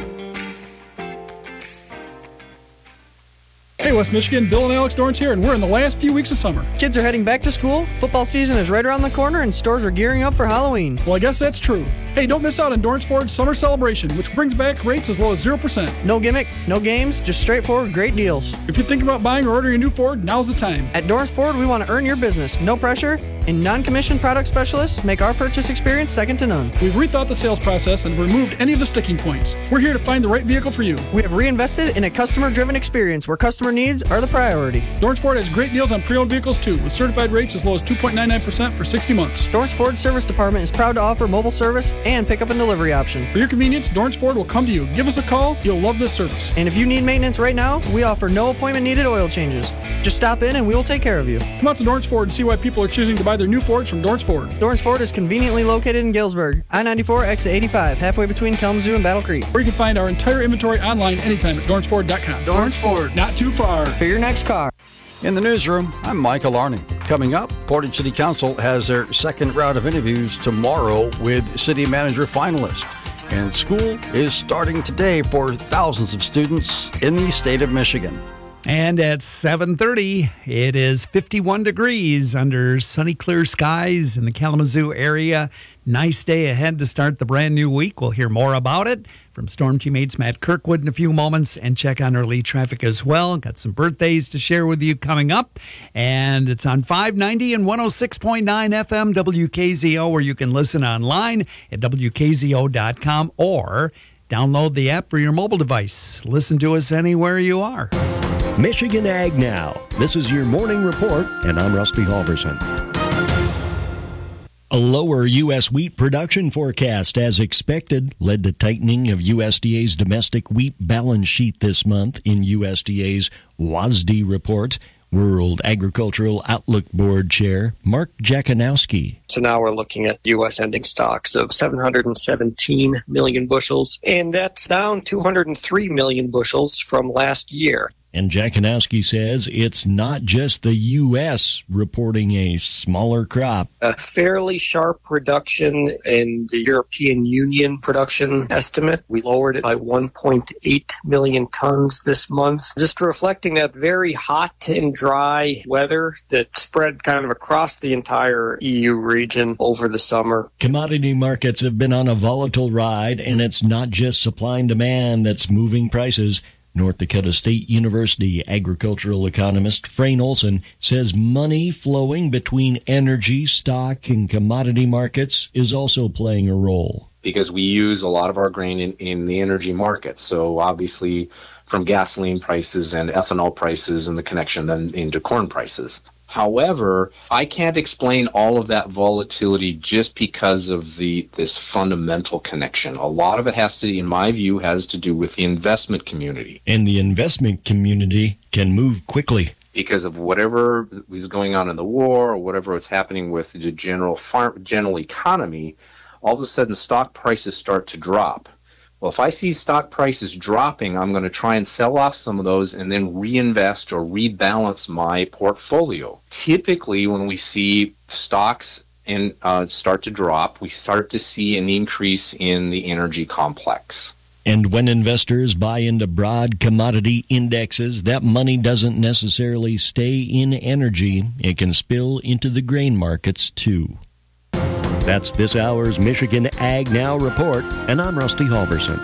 S4: Hey West Michigan, Bill and Alex Dorrance here, and we're in the last few weeks of summer.
S5: Kids are heading back to school, football season is right around the corner, and stores are gearing up for Halloween.
S4: Well, I guess that's true. Hey, don't miss out on Dorrance Ford's Summer Celebration, which brings back rates as low as zero percent.
S5: No gimmick, no games, just straightforward great deals.
S4: If you're thinking about buying or ordering a new Ford, now's the time.
S5: At Dorrance Ford, we want to earn your business. No pressure, and non-commissioned product specialists make our purchase experience second to none.
S4: We've rethought the sales process and removed any of the sticking points. We're here to find the right vehicle for you.
S5: We have reinvested in a customer-driven experience where customer needs are the priority.
S4: Dorrance Ford has great deals on pre-owned vehicles too, with certified rates as low as two point nine nine percent for sixty months.
S5: Dorrance Ford Service Department is proud to offer mobile service and pickup and delivery option.
S4: For your convenience, Dorrance Ford will come to you. Give us a call. You'll love this service.
S5: And if you need maintenance right now, we offer no appointment needed oil changes. Just stop in and we will take care of you.
S4: Come out to Dorrance Ford and see why people are choosing to buy their new Fords from Dorrance Ford.
S5: Dorrance Ford is conveniently located in Galesburg, I ninety-four, exit eighty-five, halfway between Kalamazoo and Battle Creek.
S4: Or you can find our entire inventory online anytime at dorrance ford dot com.
S5: Dorrance Ford.
S4: Not too far.
S5: For your next car.
S7: In the newsroom, I'm Michael Arning. Coming up, Portage City Council has their second round of interviews tomorrow with city manager finalists. And school is starting today for thousands of students in the state of Michigan.
S2: And at seven thirty, it is fifty-one degrees under sunny, clear skies in the Kalamazoo area. Nice day ahead to start the brand new week. We'll hear more about it from Storm Teammates Matt Kirkwood in a few moments and check on early traffic as well. Got some birthdays to share with you coming up. And it's on five ninety and one oh six point nine F M W K Z O, where you can listen online at W K Z O dot com or download the app for your mobile device. Listen to us anywhere you are.
S8: Michigan Ag Now. This is your morning report, and I'm Rusty Halverson. A lower U S wheat production forecast, as expected, led to tightening of U S D A's domestic wheat balance sheet this month in U S D A's W A S D report. World Agricultural Outlook Board Chair Mark Jakanowski.
S22: So now we're looking at U S ending stocks of seven hundred seventeen million bushels, and that's down two hundred three million bushels from last year.
S8: And Jakanowski says it's not just the U S reporting a smaller crop.
S22: A fairly sharp reduction in the European Union production estimate. We lowered it by one point eight million tons this month, just reflecting that very hot and dry weather that spread kind of across the entire E U region over the summer.
S8: Commodity markets have been on a volatile ride, and it's not just supply and demand that's moving prices. North Dakota State University agricultural economist Frayne Olson says money flowing between energy, stock, and commodity markets is also playing a role.
S23: Because we use a lot of our grain in, in the energy market. So obviously from gasoline prices and ethanol prices and the connection then into corn prices. However, I can't explain all of that volatility just because of the this fundamental connection. A lot of it has to, in my view, has to do with the investment community.
S8: And the investment community can move quickly.
S23: Because of whatever is going on in the war or whatever is happening with the general farm, general economy, all of a sudden stock prices start to drop. Well, if I see stock prices dropping, I'm going to try and sell off some of those and then reinvest or rebalance my portfolio. Typically, when we see stocks in, uh, start to drop, we start to see an increase in the energy complex.
S8: And when investors buy into broad commodity indexes, that money doesn't necessarily stay in energy. It can spill into the grain markets, too. That's this hour's Michigan Ag Now report, and I'm Rusty Halverson.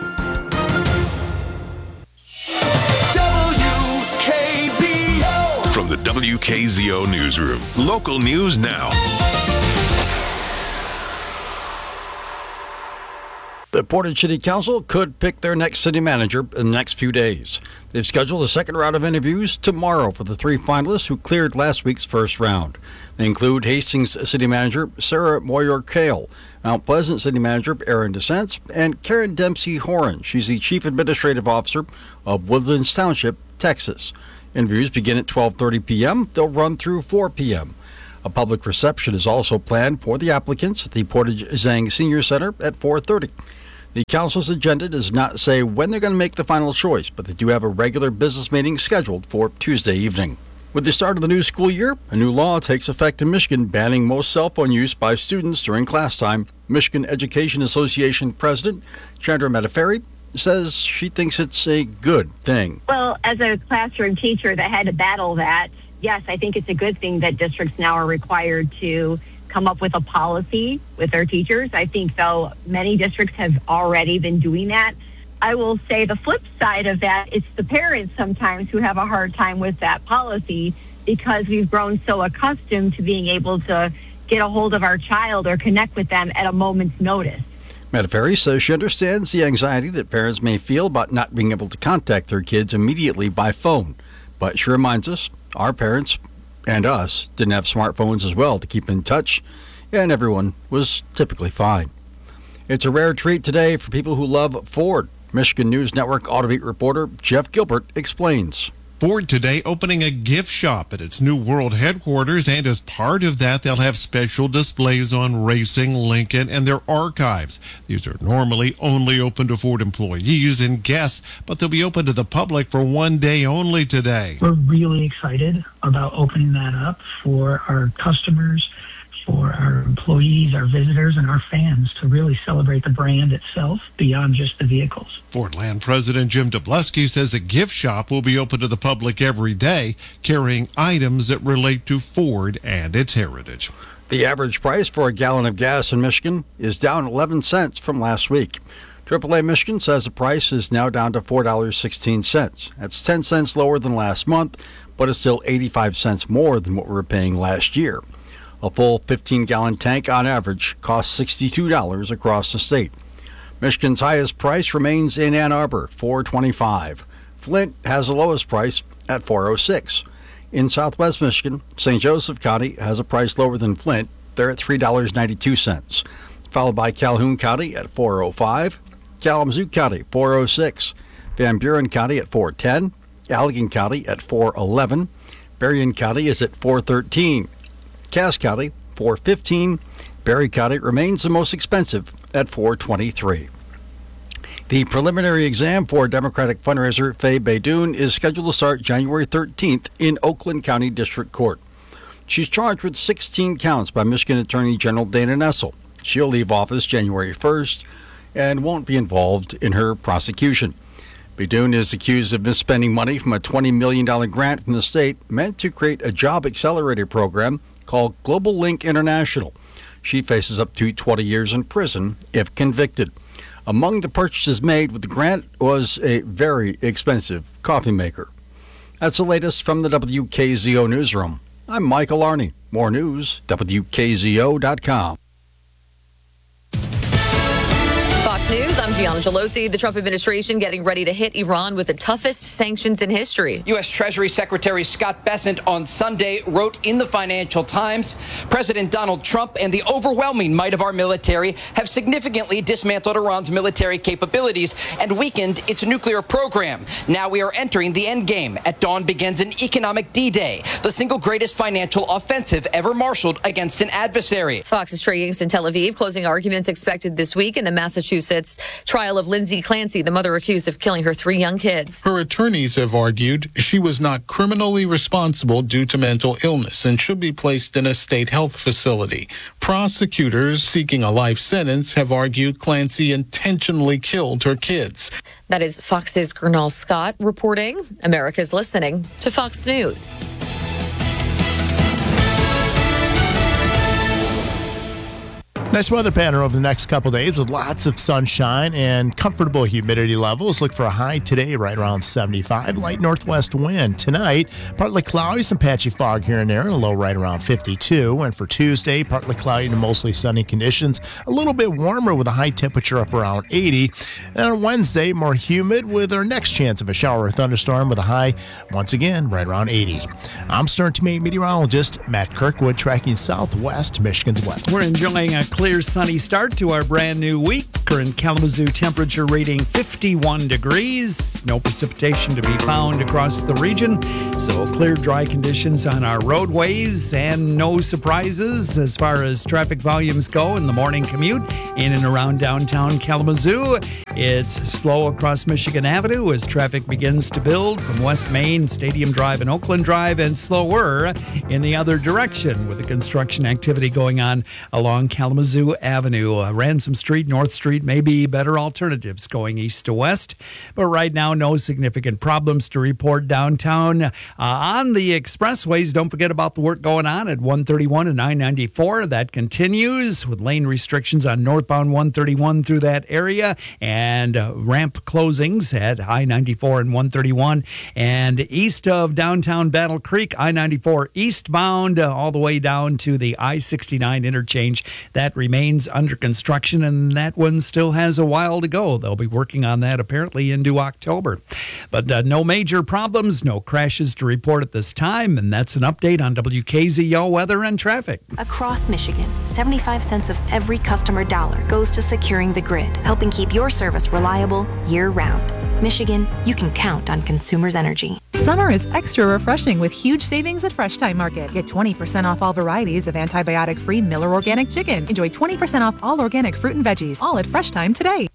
S6: W K Z O. From the W K Z O newsroom, local news now.
S7: The The Portage City Council could pick their next city manager in the next few days. They've scheduled a second round of interviews tomorrow for the three finalists who cleared last week's first round. They include Hastings City Manager Sarah Moyer-Kale, Mount Pleasant City Manager Aaron DeSense, and Karen Dempsey Horan. She's the Chief Administrative Officer of Woodlands Township, Texas. Interviews begin at twelve thirty p.m. They'll run through four p.m. A public reception is also planned for the applicants at the Portage Zhang Senior Center at four thirty. The council's agenda does not say when they're going to make the final choice, but they do have a regular business meeting scheduled for Tuesday evening. With the start of the new school year, a new law takes effect in Michigan banning most cell phone use by students during class time. Michigan Education Association President Chandra Metaferi says she thinks it's a good thing.
S3: Well, as a classroom teacher that had to battle that, yes, I think it's a good thing that districts now are required to come up with a policy with their teachers. I think, though, many districts have already been doing that. I will say the flip side of that, it's the parents sometimes who have a hard time with that policy because we've grown so accustomed to being able to get a hold of our child or connect with them at a moment's notice.
S7: Metaferi says she understands the anxiety that parents may feel about not being able to contact their kids immediately by phone. But she reminds us, our parents and us didn't have smartphones as well to keep in touch, and everyone was typically fine. It's a rare treat today for people who love Ford. Michigan News Network Autobeat reporter Jeff Gilbert explains.
S9: Ford today opening a gift shop at its new world headquarters, and as part of that, they'll have special displays on racing, Lincoln, and their archives. These are normally only open to Ford employees and guests, but they'll be open to the public for one day only today.
S10: We're really excited about opening that up for our customers, for our employees, our visitors, and our fans to really celebrate the brand itself beyond just the vehicles.
S9: Fordland President Jim Dubleski says a gift shop will be open to the public every day, carrying items that relate to Ford and its heritage.
S7: The average price for a gallon of gas in Michigan is down eleven cents from last week. triple A Michigan says the price is now down to four dollars and sixteen cents. That's ten cents lower than last month, but it's still eighty-five cents more than what we were paying last year. A full fifteen-gallon tank on average costs sixty-two dollars across the state. Michigan's highest price remains in Ann Arbor, four dollars and twenty-five cents. Flint has the lowest price at four dollars and six cents. In southwest Michigan, Saint Joseph County has a price lower than Flint. They're at three dollars and ninety-two cents, followed by Calhoun County at four dollars and five cents, Kalamazoo County four dollars and six cents, Van Buren County at four dollars and ten cents, Allegan County at four dollars and eleven cents, Berrien County is at four dollars and thirteen cents, Cass County four dollars and fifteen cents, Berry County remains the most expensive at four dollars and twenty-three cents. The preliminary exam for Democratic fundraiser Faye Baydoun is scheduled to start January thirteenth in Oakland County District Court. She's charged with sixteen counts by Michigan Attorney General Dana Nessel. She'll leave office January first and won't be involved in her prosecution. Baydoun is accused of misspending money from a twenty million dollars grant from the state meant to create a job accelerator program called Global Link International. She faces up to twenty years in prison if convicted. Among the purchases made with the grant was a very expensive coffee maker. That's the latest from the W K Z O newsroom. I'm Michael Arney. More news, W K Z O dot com.
S11: Fox News, I'm Gianna Gelosi. The Trump administration getting ready to hit Iran with the toughest sanctions in history.
S12: U S. Treasury Secretary Scott Bessent on Sunday wrote in the Financial Times, President Donald Trump and the overwhelming might of our military have significantly dismantled Iran's military capabilities and weakened its nuclear program. Now we are entering the end game. At dawn begins an economic D-Day, the single greatest financial offensive ever marshaled against an adversary.
S11: It's Fox's Trey Yingst in Tel Aviv. Closing arguments expected this week in the Massachusetts trial of Lindsay Clancy, the mother accused of killing her three young kids.
S14: Her attorneys have argued she was not criminally responsible due to mental illness and should be placed in a state health facility. Prosecutors seeking a life sentence have argued Clancy intentionally killed her kids.
S11: That is Fox's Gernal Scott reporting. America's listening to Fox News.
S13: Nice weather pattern over the next couple days with lots of sunshine and comfortable humidity levels. Look for a high today right around seventy-five. Light northwest wind. Tonight, partly cloudy, some patchy fog here and there, and a low right around fifty-two. And for Tuesday, partly cloudy to mostly sunny conditions. A little bit warmer with a high temperature up around eighty. And on Wednesday, more humid with our next chance of a shower or thunderstorm with a high, once again, right around eighty. I'm Stern Team eight meteorologist Matt Kirkwood, tracking southwest Michigan's weather.
S2: We're enjoying a clear, sunny start to our brand new week. Current Kalamazoo temperature reading fifty-one degrees. No precipitation to be found across the region. So clear, dry conditions on our roadways and no surprises as far as traffic volumes go in the morning commute in and around downtown Kalamazoo. It's slow across Michigan Avenue as traffic begins to build from West Main, Stadium Drive, and Oakland Drive, and slower in the other direction with the construction activity going on along Kalamazoo Avenue. Uh, Ransom Street, North Street may be better alternatives going east to west, but right now no significant problems to report downtown. Uh, on the expressways, don't forget about the work going on at one thirty-one and I ninety-four. That continues with lane restrictions on northbound one thirty-one through that area and uh, ramp closings at I ninety-four and one thirty-one. And east of downtown Battle Creek, I ninety-four eastbound uh, all the way down to the I sixty-nine interchange. That remains under construction, and that one still has a while to go. They'll be working on that apparently into October. But uh, no major problems, no crashes to report at this time, and that's an update on W K Z O weather and traffic.
S15: Across Michigan, seventy-five cents of every customer dollar goes to securing the grid, helping keep your service reliable year-round. Michigan, you can count on Consumers Energy.
S16: Summer is extra refreshing with huge savings at Fresh Time Market. Get twenty percent off all varieties of antibiotic-free Miller Organic Chicken. Enjoy twenty percent off all organic fruit and veggies, all at Fresh Time today.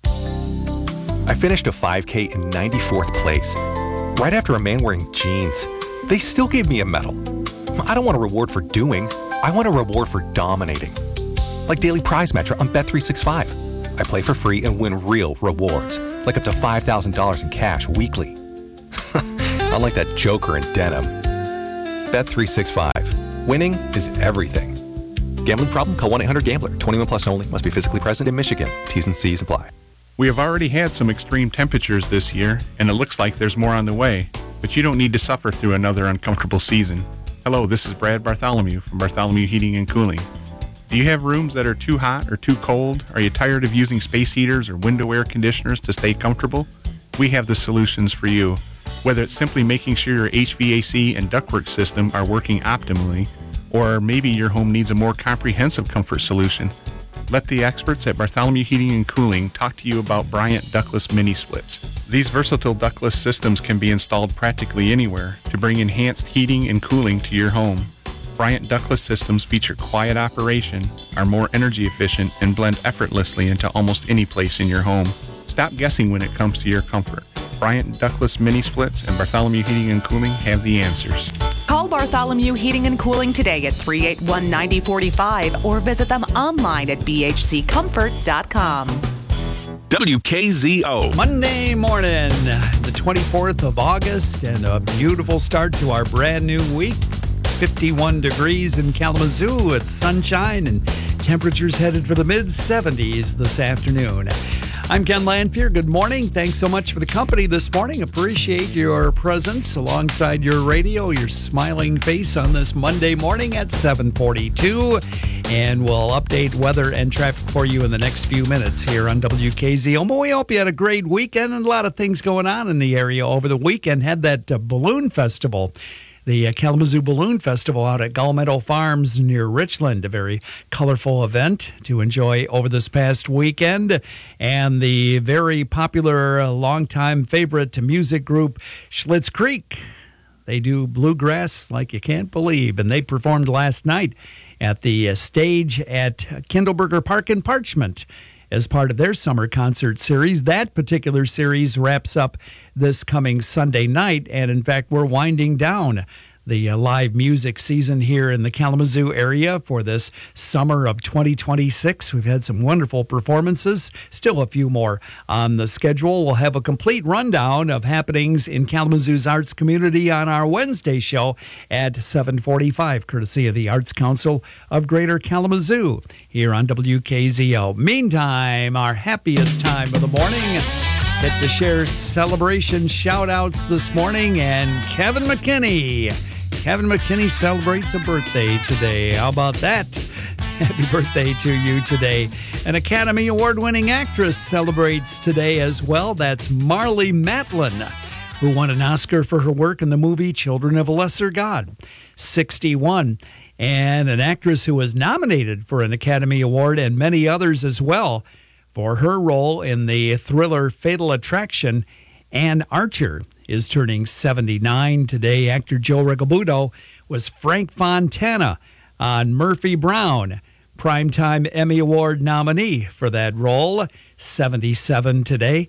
S24: I finished a five K in ninety-fourth place, right after a man wearing jeans. They still gave me a medal. I don't want a reward for doing. I want a reward for dominating. Like Daily Prize Matcher on Bet three sixty-five. I play for free and win real rewards, like up to five thousand dollars in cash weekly. Unlike that joker in denim. Bet three sixty-five. Winning is everything. Gambling problem? Call one eight hundred gambler. twenty-one plus only. Must be physically present in Michigan. T's and C's apply.
S25: We have already had some extreme temperatures this year, and it looks like there's more on the way. But you don't need to suffer through another uncomfortable season. Hello, this is Brad Bartholomew from Bartholomew Heating and Cooling. Do you have rooms that are too hot or too cold? Are you tired of using space heaters or window air conditioners to stay comfortable? We have the solutions for you. Whether it's simply making sure your H V A C and ductwork system are working optimally, or maybe your home needs a more comprehensive comfort solution, let the experts at Bartholomew Heating and Cooling talk to you about Bryant Ductless Mini Splits. These versatile ductless systems can be installed practically anywhere to bring enhanced heating and cooling to your home. Bryant Ductless systems feature quiet operation, are more energy efficient, and blend effortlessly into almost any place in your home. Stop guessing when it comes to your comfort. Bryant Ductless Mini Splits and Bartholomew Heating and Cooling have the answers.
S26: Call Bartholomew Heating and Cooling today at three eight one, nine zero four five or visit them online at b h c comfort dot com.
S6: W K Z O.
S2: Monday morning, the twenty-fourth of August, and a beautiful start to our brand new week. fifty-one degrees in Kalamazoo. It's sunshine and temperatures headed for the mid seventies this afternoon. I'm Ken Lanfear. Good morning. Thanks so much for the company this morning. Appreciate your presence alongside your radio, your smiling face on this Monday morning at seven forty-two. And we'll update weather and traffic for you in the next few minutes here on W K Z O. We hope you had a great weekend and a lot of things going on in the area over the weekend. Had that uh, balloon festival. The uh, Kalamazoo Balloon Festival out at Gull Meadow Farms near Richland, a very colorful event to enjoy over this past weekend. And the very popular, uh, longtime favorite music group, Schlitz Creek. They do bluegrass like you can't believe, and they performed last night at the uh, stage at Kindleberger Park in Parchment as part of their summer concert series. That particular series wraps up this coming Sunday night, and in fact, we're winding down the uh, live music season here in the Kalamazoo area for this summer of twenty twenty-six. We've had some wonderful performances, still a few more on the schedule. We'll have a complete rundown of happenings in Kalamazoo's arts community on our Wednesday show at seven forty-five, courtesy of the Arts Council of Greater Kalamazoo here on W K Z O. Meantime, our happiest time of the morning, get to share celebration shout-outs this morning, and Kevin McKinney. Kevin McKinney celebrates a birthday today. How about that? Happy birthday to you today. An Academy Award-winning actress celebrates today as well. That's Marlee Matlin, who won an Oscar for her work in the movie Children of a Lesser God. sixty-one. And an actress who was nominated for an Academy Award and many others as well for her role in the thriller Fatal Attraction. Anne Archer is turning seventy-nine today. Actor Joe Regalbuto was Frank Fontana on Murphy Brown, Primetime Emmy Award nominee for that role, seventy-seven today.